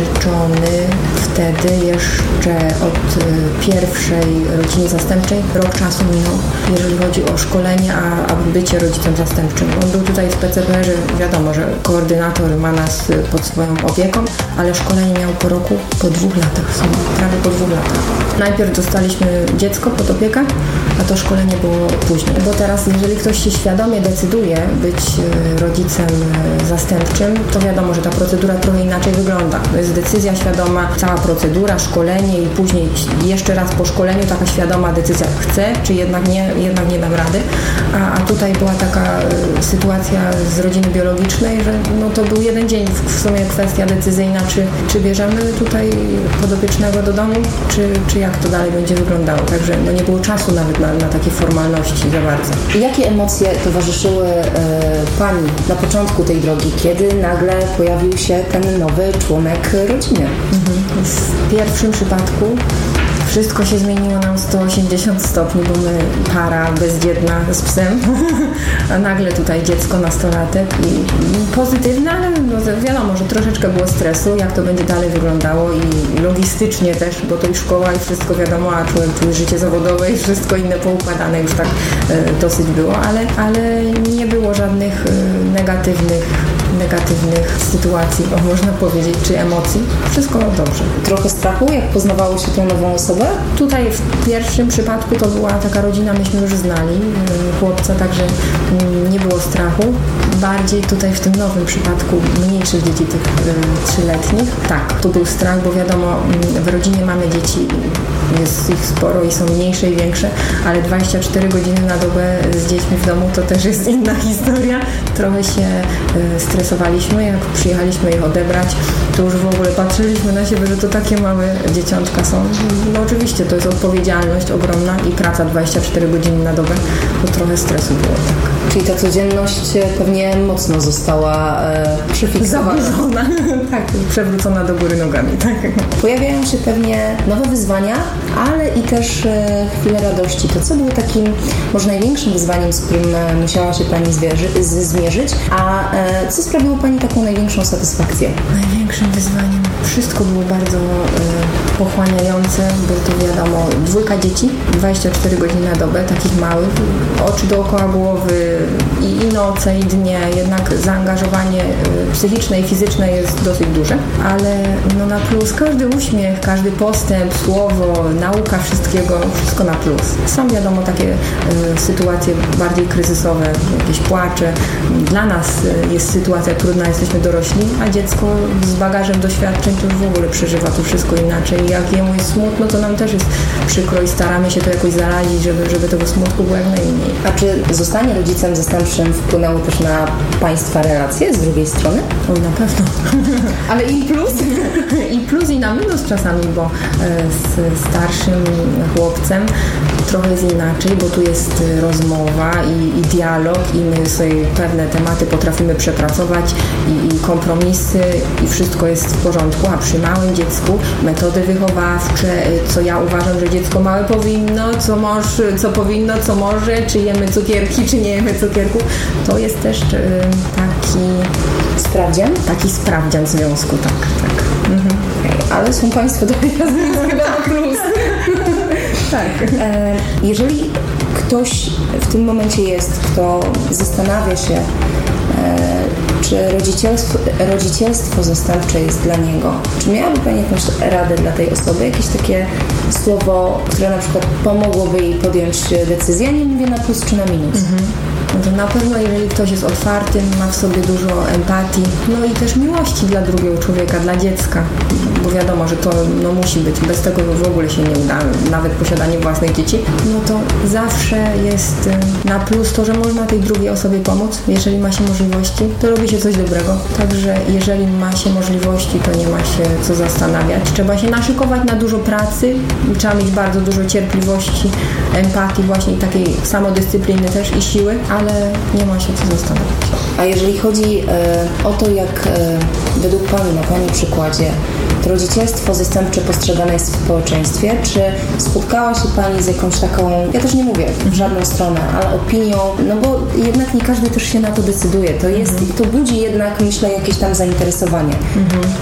narzeczony wtedy jeszcze od pierwszej rodziny zastępczej. Rok czasu minął, jeżeli chodzi o szkolenie, a bycie rodzicem zastępczym. On był tutaj w PCP, że wiadomo, że koordynator ma nas pod swoją opieką, ale szkolenie miał po roku, po 2 latach w sumie, prawie po 2 latach. Najpierw dostaliśmy dziecko pod opiekę, a to szkolenie było później. Bo teraz, jeżeli ktoś się świadomie decyduje być rodzicem zastępczym, to wiadomo, że ta procedura trochę inaczej wygląda. To jest decyzja świadoma, cała procedura, szkolenie i później jeszcze raz po szkoleniu taka świadoma decyzja, chcę, czy jednak nie dam rady. A tutaj była taka sytuacja z rodziny biologicznej, że no to był jeden dzień w sumie kwestia decyzyjna, czy bierzemy tutaj podopiecznego do domu, czy jak to dalej będzie wyglądało. Także no nie było czasu nawet na takie formalności za bardzo. I jakie emocje towarzyszyły Pani na początku tej drogi, kiedy nagle pojawił się ten nowy członek rodziny? W pierwszym przypadku wszystko się zmieniło nam 180 stopni, bo my para bezdzietna z psem, a nagle tutaj dziecko, nastolatek i pozytywne, ale no wiadomo, że troszeczkę było stresu, jak to będzie dalej wyglądało i logistycznie też, bo to i szkoła i wszystko wiadomo, a człowiek tu życie zawodowe i wszystko inne poukładane już tak dosyć było, ale nie było żadnych negatywnych sytuacji, można powiedzieć, czy emocji. Wszystko dobrze. Trochę strachu, jak poznawało się tą nową osobę? Tutaj w pierwszym przypadku to była taka rodzina, myśmy już znali chłopca, także nie było strachu. Bardziej tutaj w tym nowym przypadku mniejszych dzieci, tych 3-letnich. Tak, to był strach, bo wiadomo, w rodzinie mamy dzieci, jest ich sporo i są mniejsze i większe, ale 24 godziny na dobę z dziećmi w domu to też jest inna historia. Trochę się stresowaliśmy, jak przyjechaliśmy ich odebrać, to już w ogóle patrzyliśmy na siebie, że to takie małe dzieciątka są. No oczywiście to jest odpowiedzialność ogromna i praca 24 godziny na dobę, to trochę stresu było, tak. Czyli ta codzienność pewnie mocno została przyfiksowana. Tak, przewrócona do góry nogami, tak. Pojawiają się pewnie nowe wyzwania, ale i też chwile radości. To co było takim może największym wyzwaniem, z którym musiała się Pani zmierzyć, a co sprawiło Pani taką największą satysfakcję? Największym wyzwaniem wszystko było bardzo pochłaniające, bo to wiadomo, 2 dzieci, 24 godziny na dobę, takich małych, oczy dookoła głowy i noce, i dnie, jednak zaangażowanie psychiczne i fizyczne jest dosyć duże, ale no na plus każdy uśmiech, każdy postęp, słowo, nauka wszystkiego, wszystko na plus. Są wiadomo takie sytuacje bardziej kryzysowe, jakieś płacze. Dla nas jest sytuacja trudna, jesteśmy dorośli, a dziecko z bagażem doświadczeń to już w ogóle przeżywa to wszystko inaczej. Jak jemu jest smutno, to nam też jest przykro i staramy się to jakoś zaradzić, żeby tego smutku było jak najmniej. A czy zostanie rodzicem zastępczym wpłynęło też na Państwa relacje z drugiej strony? Oj, na pewno. Ale i plus? I plus i na minus czasami, bo z starszym chłopcem trochę jest inaczej, bo tu jest rozmowa i dialog i my sobie pewne tematy potrafimy przepracować i kompromisy i wszystko jest w porządku, a przy małym dziecku metody wychowawcze, co ja uważam, że dziecko małe powinno, co powinno, co może, czy jemy cukierki, czy nie jemy cukierków, to jest też taki sprawdzian związku, tak. Mhm. Ale są Państwo do chyba na plus. Tak. Jeżeli ktoś w tym momencie jest, kto zastanawia się, czy rodzicielstwo zastępcze jest dla niego, czy miałaby Pani jakąś radę dla tej osoby, jakieś takie słowo, które na przykład pomogłoby jej podjąć decyzję, nie mówię na plus czy na minus? No to na pewno, jeżeli ktoś jest otwarty, ma w sobie dużo empatii, no i też miłości dla drugiego człowieka, dla dziecka, bo wiadomo, że to musi być, bez tego w ogóle się nie uda, nawet posiadanie własnych dzieci, no to zawsze jest na plus to, że można tej drugiej osobie pomóc, jeżeli ma się możliwości, to robi się coś dobrego, także jeżeli ma się możliwości, to nie ma się co zastanawiać, trzeba się naszykować na dużo pracy, trzeba mieć bardzo dużo cierpliwości, empatii właśnie i takiej samodyscypliny też i siły, ale nie ma się co zastanawiać. A jeżeli chodzi o to, jak według Pani, na Pani przykładzie, to rodzicielstwo zastępcze postrzegane jest w społeczeństwie, czy spotkała się Pani z jakąś taką, ja też nie mówię w żadną stronę, ale opinią, no bo jednak nie każdy też się na to decyduje. To budzi jednak, myślę, jakieś tam zainteresowanie.